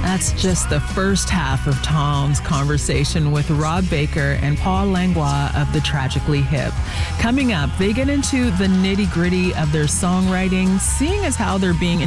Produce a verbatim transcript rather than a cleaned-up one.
That's just the first half of Tom's conversation with Rob Baker and Paul Langlois of the Tragically Hip. Coming up, they get into the nitty-gritty of their songwriting, seeing as how they're being